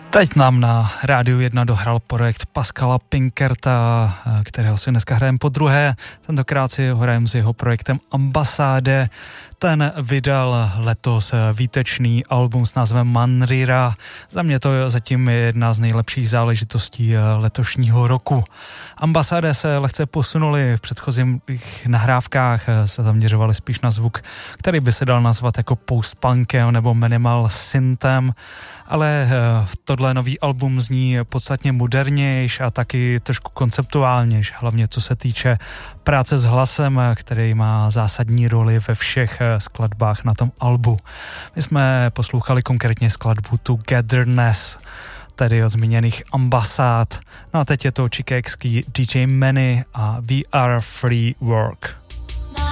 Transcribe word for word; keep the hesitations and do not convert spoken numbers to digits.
Teď nám na Rádiu jedna dohrál projekt Pascala Pinkerta, kterého si dneska hrajeme po druhé. Tentokrát si ho hrajeme s jeho projektem Ambasáde. Ten vydal letos výtečný album s názvem Manrira. Za mě to zatím je jedna z nejlepších záležitostí letošního roku. Ambasáde se lehce posunuli, v předchozích nahrávkách se zaměřovali spíš na zvuk, který by se dal nazvat jako post-punkem nebo minimal synthem, ale tohle nový album zní podstatně modernější a taky trošku konceptuálnější, hlavně co se týče práce s hlasem, který má zásadní roli ve všech skladbách na tom albu. My jsme poslouchali konkrétně skladbu Togetherness, tedy od zmíněných Ambasád. No a teď je to chicagský D J Manny a We Are Free Work.